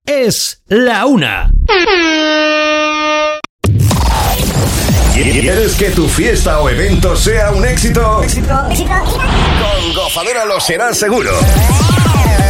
es la una. ¿Quieres que tu fiesta o evento sea un éxito? Con Gozadera lo será seguro.